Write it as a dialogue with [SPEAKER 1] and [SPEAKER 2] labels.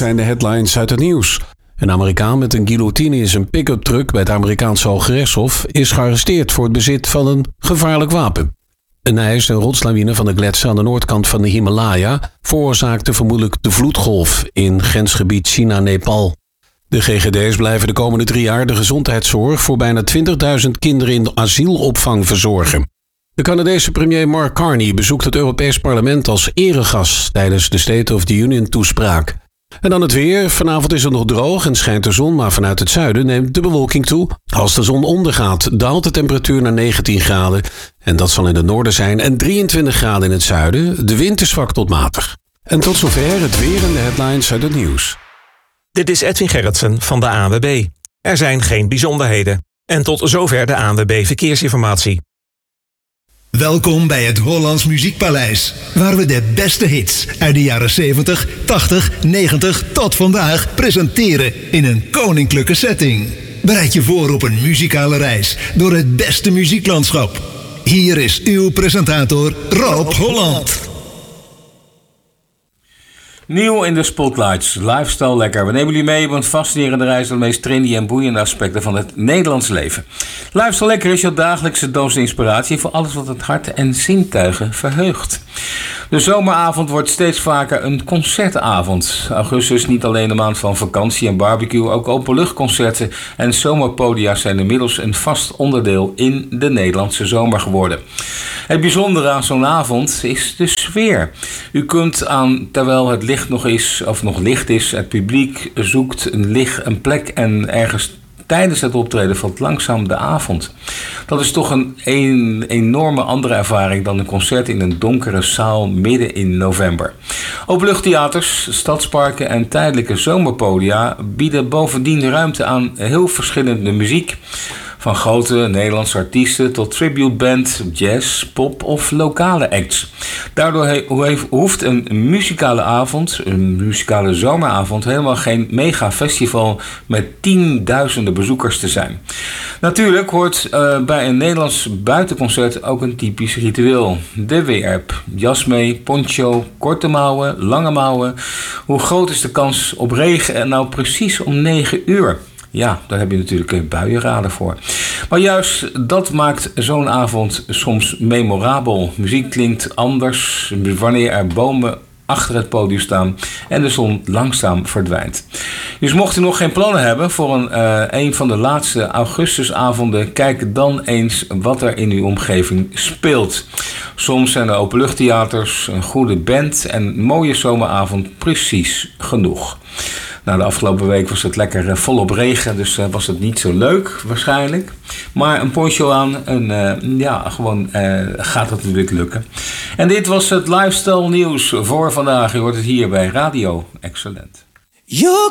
[SPEAKER 1] zijn de headlines uit het nieuws. Een Amerikaan met een guillotine in zijn pick-up truck bij het Amerikaanse Hooggerechtshof is gearresteerd voor het bezit van een gevaarlijk wapen. Een ijs- en rotslawine van de gletsjer aan de noordkant van de Himalaya veroorzaakte vermoedelijk de vloedgolf in grensgebied China-Nepal. De GGD's blijven de komende 3 jaar de gezondheidszorg voor bijna 20.000 kinderen in asielopvang verzorgen. De Canadese premier Mark Carney bezoekt het Europees Parlement als eregast tijdens de State of the Union toespraak. En dan het weer. Vanavond is het nog droog en schijnt de zon, maar vanuit het zuiden neemt de bewolking toe. Als de zon ondergaat, daalt de temperatuur naar 19 graden. En dat zal in het noorden zijn en 23 graden in het zuiden. De wind is zwak tot matig. En tot zover het weer en de headlines uit het nieuws.
[SPEAKER 2] Dit is Edwin Gerritsen van de ANWB. Er zijn geen bijzonderheden. En tot zover de ANWB Verkeersinformatie.
[SPEAKER 3] Welkom bij het Hollands Muziekpaleis, waar we de beste hits uit de jaren 70, 80, 90 tot vandaag presenteren in een koninklijke setting. Bereid je voor op een muzikale reis door het beste muzieklandschap. Hier is uw presentator Rob Holland.
[SPEAKER 4] Nieuw in de Spotlights, Lifestyle Lekker. We nemen jullie mee op een fascinerende reis door de meest trendy en boeiende aspecten van het Nederlands leven. Lifestyle Lekker is jouw dagelijkse doos inspiratie voor alles wat het hart en zintuigen verheugt. De zomeravond wordt steeds vaker een concertavond. Augustus is niet alleen de maand van vakantie en barbecue, ook openluchtconcerten en zomerpodia zijn inmiddels een vast onderdeel in de Nederlandse zomer geworden. Het bijzondere aan zo'n avond is de sfeer. U kunt terwijl het licht nog licht is, het publiek zoekt een plek en ergens tijdens het optreden valt langzaam de avond. Dat is toch een enorme andere ervaring dan een concert in een donkere zaal midden in november. Openluchttheaters, stadsparken en tijdelijke zomerpodia bieden bovendien ruimte aan heel verschillende muziek. Van grote Nederlandse artiesten tot tributeband, jazz, pop of lokale acts. Daardoor hoeft een muzikale zomeravond helemaal geen megafestival met tienduizenden bezoekers te zijn. Natuurlijk hoort bij een Nederlands buitenconcert ook een typisch ritueel. De weerp, jas mee, poncho, korte mouwen, lange mouwen. Hoe groot is de kans op regen en nou precies om 9 uur? Ja, daar heb je natuurlijk buienraden voor. Maar juist dat maakt zo'n avond soms memorabel. Muziek klinkt anders wanneer er bomen achter het podium staan en de zon langzaam verdwijnt. Dus mocht u nog geen plannen hebben voor een van de laatste augustusavonden, kijk dan eens wat er in uw omgeving speelt. Soms zijn er openluchttheaters, een goede band en een mooie zomeravond precies genoeg. Nou, de afgelopen week was het lekker volop regen, dus was het niet zo leuk waarschijnlijk. Maar een poncho aan en gaat het natuurlijk lukken. En dit was het lifestyle nieuws voor vandaag. Je hoort het hier bij Radio Excellent.
[SPEAKER 5] You